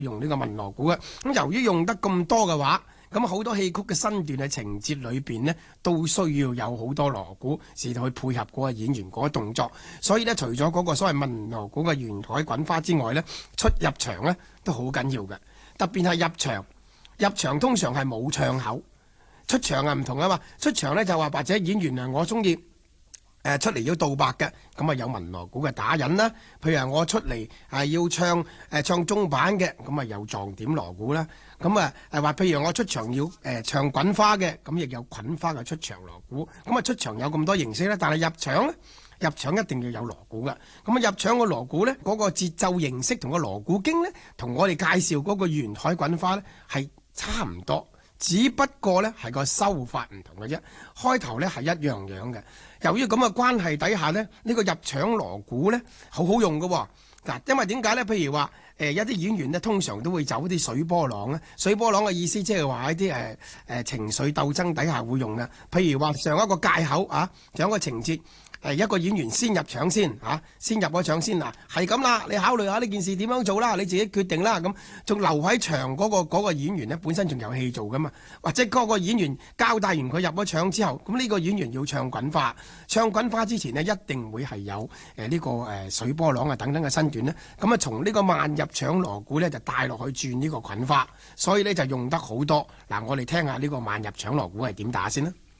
用呢個文鑼鼓嘅。咁由於用得咁多嘅話，咁好多戲曲嘅身段嘅情節裏邊呢，都需要有好多鑼鼓，是去配合嗰個演員嗰個動作。所以呢，除咗嗰個所謂文鑼鼓嘅圓台滾花之外呢，出入場呢都好緊要嘅。特別係入場通常係冇唱口，出場係唔同啊嘛。出場呢就話或者演員啊，我中意出嚟要道白嘅，咁啊有文鑼鼓嘅打引啦。譬如我出嚟要唱中板嘅，咁啊有撞點鑼鼓啦。咁啊話譬如我出場要唱滾花嘅，咁亦有滾花嘅出場鑼鼓。咁啊出場有咁多形式啦，但係入場一定要有鑼鼓嘅。咁啊入場個鑼鼓呢，嗰個節奏形式同個鑼鼓經呢，同我哋介紹嗰個圓台滾花呢係差唔多。只不過呢係個收法唔同嘅啫，開頭呢係一樣樣嘅。由於咁嘅關係底下呢，呢個入場鑼鼓呢好好用嘅喎。嗱，因為點解呢？譬如話一啲演員呢，通常都會走啲水波浪咧。水波浪嘅意思即係話一啲情緒鬥爭底下會用嘅。譬如話上一個界口上一個情節。一個演員先入場先先入咗場先嗱，係咁啦，你考慮下呢件事點樣做啦，你自己決定啦。咁仲留喺場嗰個演員呢，本身仲有戲做噶嘛，或者嗰個演員交代完佢入咗場之後，咁呢個演員要唱滾花，唱滾花之前呢，一定會係有呢個水波浪等等嘅身段呢。咁啊從呢個慢入場鑼鼓呢，就帶落去轉呢個滾花，所以呢，就用得好多。嗱，我哋聽下呢個慢入場鑼鼓係點打先啦。